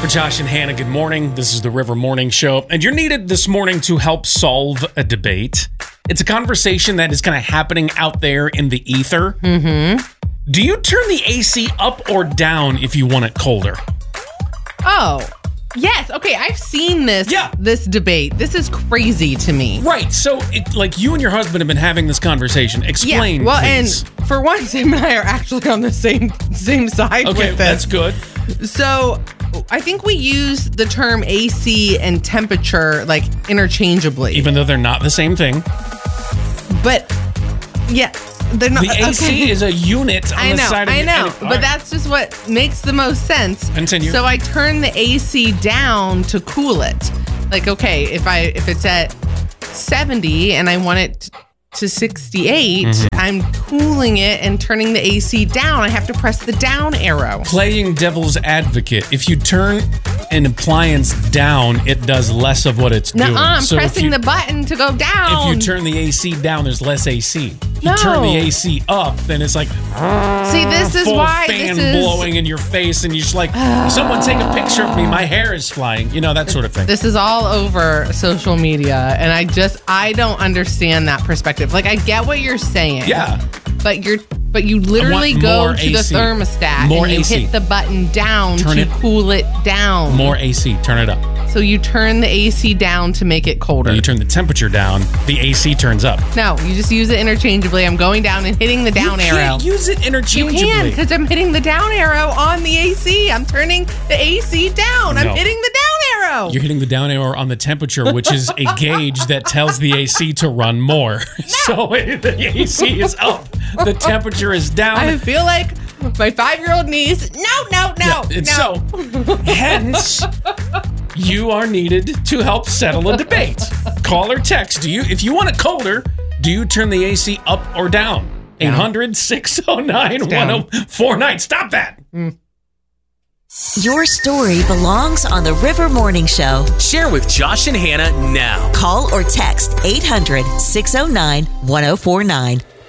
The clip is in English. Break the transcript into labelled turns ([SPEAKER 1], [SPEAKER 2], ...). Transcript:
[SPEAKER 1] Josh and Hannah, good morning. This is the River Morning Show, and you're needed this morning to help solve a debate. It's a conversation that is kind of happening out there in the ether. Mm-hmm. Do you turn the AC up or down if you want it colder?
[SPEAKER 2] Oh, yes. Okay, I've seen this debate. This is crazy to me.
[SPEAKER 1] Right. So, like you and your husband have been having this conversation. Explain,
[SPEAKER 2] well,
[SPEAKER 1] please.
[SPEAKER 2] And for once, him and I are actually on the same side with this.
[SPEAKER 1] That's good.
[SPEAKER 2] So, I think we use the term AC and temperature like interchangeably.
[SPEAKER 1] Even though they're not the same thing.
[SPEAKER 2] But, yeah. They're not,
[SPEAKER 1] the AC is a unit on the side of
[SPEAKER 2] I know,
[SPEAKER 1] but
[SPEAKER 2] right. That's just what makes the most sense.
[SPEAKER 1] Continue.
[SPEAKER 2] So I turn the AC down to cool it. Like, okay, if it's at 70 and I want it to 68, I'm cooling it and turning the AC down. I have to press the down arrow.
[SPEAKER 1] Playing devil's advocate. If you turn an appliance down, it does less of what it's doing.
[SPEAKER 2] I'm pressing the button to go down.
[SPEAKER 1] If you turn the AC down, there's less AC. If you
[SPEAKER 2] No.
[SPEAKER 1] turn the AC up, then it's like
[SPEAKER 2] See, this is
[SPEAKER 1] full
[SPEAKER 2] why
[SPEAKER 1] fan
[SPEAKER 2] this is
[SPEAKER 1] blowing in your face, and you're just like, someone take a picture of me. My hair is flying. You know, that sort of thing.
[SPEAKER 2] This is all over social media, and I don't understand that perspective. Like, I get what you're saying.
[SPEAKER 1] Yeah.
[SPEAKER 2] But you literally go
[SPEAKER 1] more
[SPEAKER 2] to the
[SPEAKER 1] AC.
[SPEAKER 2] thermostat
[SPEAKER 1] More
[SPEAKER 2] and you
[SPEAKER 1] AC.
[SPEAKER 2] hit the button down
[SPEAKER 1] Turn
[SPEAKER 2] to
[SPEAKER 1] it-
[SPEAKER 2] cool it down.
[SPEAKER 1] More AC. Turn it up.
[SPEAKER 2] So you turn the AC down to make it colder.
[SPEAKER 1] When you turn the temperature down, the AC turns up.
[SPEAKER 2] No, you just use it interchangeably. I'm going down and hitting the down
[SPEAKER 1] you
[SPEAKER 2] arrow.
[SPEAKER 1] Can't use it
[SPEAKER 2] You
[SPEAKER 1] interchangeably.
[SPEAKER 2] can, because I'm hitting the down arrow on the AC. I'm turning the AC down.
[SPEAKER 1] No.
[SPEAKER 2] I'm hitting the down arrow.
[SPEAKER 1] You're hitting the down arrow on the temperature, which is a gauge that tells the AC to run more. So the AC is up, the temperature is down.
[SPEAKER 2] I feel like my 5-year-old niece. No.
[SPEAKER 1] So, hence, you are needed to help settle a debate. Call or text. If you want it colder, do you turn the AC up or down? 800-609-1049. Stop that.
[SPEAKER 3] Your story belongs on the River Morning Show.
[SPEAKER 4] Share with Josh and Hannah now.
[SPEAKER 3] Call or text 800-609-1049.